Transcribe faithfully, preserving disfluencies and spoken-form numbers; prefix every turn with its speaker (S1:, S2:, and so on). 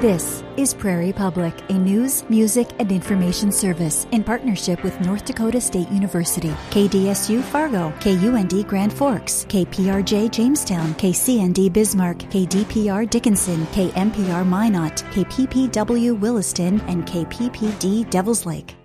S1: This is Prairie Public, a news, music, and information service in partnership with North Dakota State University, K D S U Fargo, K U N D Grand Forks, K P R J Jamestown, K C N D Bismarck, K D P R Dickinson, K M P R Minot, K P P W Williston, and K P P D Devils Lake.